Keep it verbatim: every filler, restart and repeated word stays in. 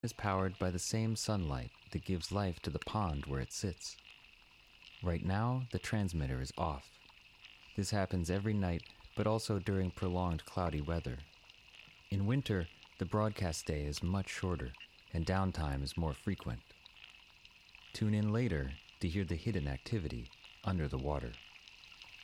is powered by the same sunlight that gives life to the pond where it sits. Right now, the transmitter is off. This happens every night, but also during prolonged cloudy weather. In winter, the broadcast day is much shorter, and downtime is more frequent. Tune in later to hear the hidden activity under the water.